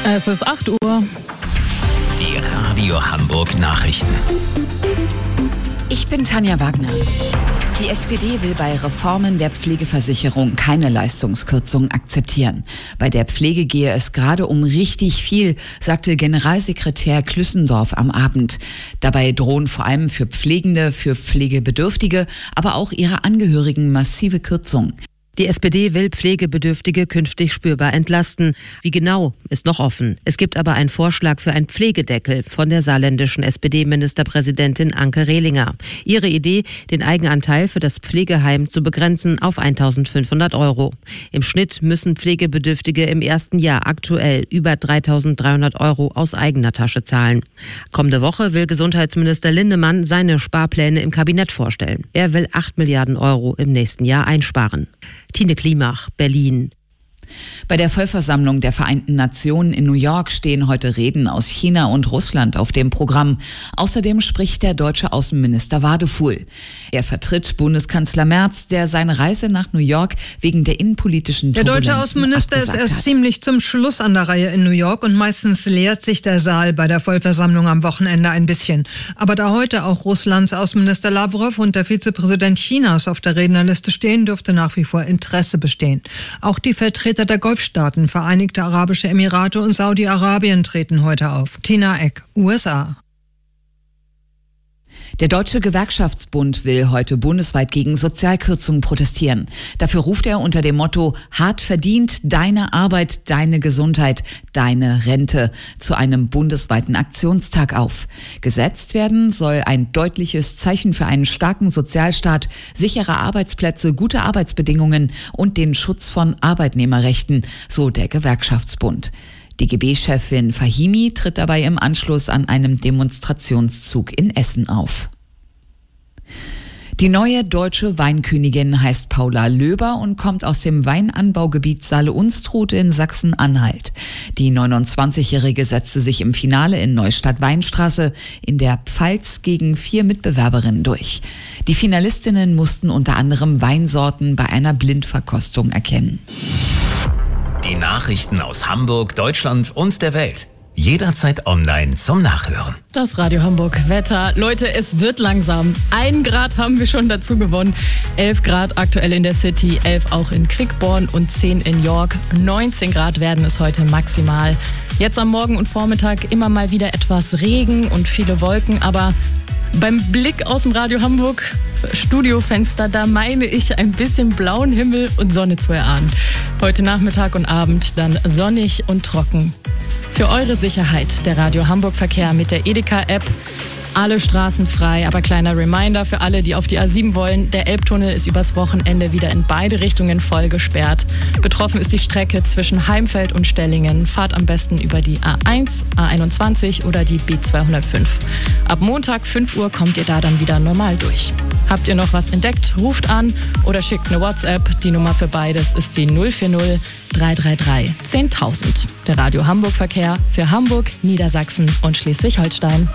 Es ist 8 Uhr. Die Radio Hamburg Nachrichten. Ich bin Tanja Wagner. Die SPD will bei Reformen der Pflegeversicherung keine Leistungskürzung akzeptieren. Bei der Pflege gehe es gerade um richtig viel, sagte Generalsekretär Klüssendorf am Abend. Dabei drohen vor allem für Pflegende, für Pflegebedürftige, aber auch ihre Angehörigen massive Kürzungen. Die SPD will Pflegebedürftige künftig spürbar entlasten. Wie genau, ist noch offen. Es gibt aber einen Vorschlag für einen Pflegedeckel von der saarländischen SPD-Ministerpräsidentin Anke Rehlinger. Ihre Idee, den Eigenanteil für das Pflegeheim zu begrenzen auf 1.500 €. Im Schnitt müssen Pflegebedürftige im ersten Jahr aktuell über 3.300 € aus eigener Tasche zahlen. Kommende Woche will Gesundheitsminister Lindemann seine Sparpläne im Kabinett vorstellen. Er will 8 Milliarden € im nächsten Jahr einsparen. Tine Klimach, Berlin. Bei der Vollversammlung der Vereinten Nationen in New York stehen heute Reden aus China und Russland auf dem Programm. Außerdem spricht der deutsche Außenminister Wadefuhl. Er vertritt Bundeskanzler Merz, der seine Reise nach New York wegen der innenpolitischen Turbulenzen Der deutsche Außenminister ist erst hat. ziemlich zum Schluss an der Reihe in New York und meistens leert sich der Saal bei der Vollversammlung am Wochenende ein bisschen. Aber da heute auch Russlands Außenminister Lavrov und der Vizepräsident Chinas auf der Rednerliste stehen, dürfte nach wie vor Interesse bestehen. Auch die Vertreter der Golfstaaten, Vereinigte Arabische Emirate und Saudi-Arabien treten heute auf. Tina Eck, USA. Der Deutsche Gewerkschaftsbund will heute bundesweit gegen Sozialkürzungen protestieren. Dafür ruft er unter dem Motto "Hart verdient, deine Arbeit, deine Gesundheit, deine Rente" zu einem bundesweiten Aktionstag auf. Gesetzt werden soll ein deutliches Zeichen für einen starken Sozialstaat, sichere Arbeitsplätze, gute Arbeitsbedingungen und den Schutz von Arbeitnehmerrechten, so der Gewerkschaftsbund. DGB-Chefin Fahimi tritt dabei im Anschluss an einem Demonstrationszug in Essen auf. Die neue deutsche Weinkönigin heißt Paula Löber und kommt aus dem Weinanbaugebiet Saale-Unstrut in Sachsen-Anhalt. Die 29-Jährige setzte sich im Finale in Neustadt-Weinstraße in der Pfalz gegen 4 Mitbewerberinnen durch. Die Finalistinnen mussten unter anderem Weinsorten bei einer Blindverkostung erkennen. Die Nachrichten aus Hamburg, Deutschland und der Welt. Jederzeit online zum Nachhören. Das Radio Hamburg Wetter. Leute, es wird langsam. 1 Grad haben wir schon dazu gewonnen. 11 Grad aktuell in der City, 11 auch in Quickborn und 10 in York. 19 Grad werden es heute maximal. Jetzt am Morgen und Vormittag immer mal wieder etwas Regen und viele Wolken, aber beim Blick aus dem Radio Hamburg Studiofenster, da meine ich ein bisschen blauen Himmel und Sonne zu erahnen. Heute Nachmittag und Abend dann sonnig und trocken. Für eure Sicherheit der Radio Hamburg Verkehr mit der Edeka-App. Alle Straßen frei, aber kleiner Reminder für alle, die auf die A7 wollen. Der Elbtunnel ist übers Wochenende wieder in beide Richtungen voll gesperrt. Betroffen ist die Strecke zwischen Heimfeld und Stellingen. Fahrt am besten über die A1, A21 oder die B205. Ab Montag 5 Uhr kommt ihr da dann wieder normal durch. Habt ihr noch was entdeckt? Ruft an oder schickt eine WhatsApp. Die Nummer für beides ist die 040 333 10.000. Der Radio Hamburg Verkehr für Hamburg, Niedersachsen und Schleswig-Holstein.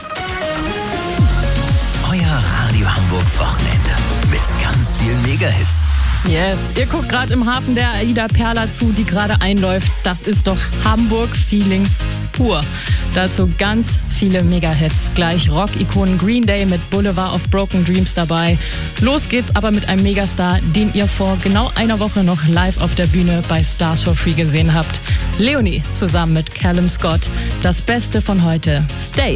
Euer Radio Hamburg Wochenende mit ganz vielen Megahits. Yes, ihr guckt gerade im Hafen der Aida Perla zu, die gerade einläuft. Das ist doch Hamburg-Feeling pur. Dazu ganz viele Megahits. Gleich Rock-Ikonen Green Day mit Boulevard of Broken Dreams dabei. Los geht's aber mit einem Megastar, den ihr vor genau einer Woche noch live auf der Bühne bei Stars for Free gesehen habt. Leonie zusammen mit Callum Scott. Das Beste von heute. Stay.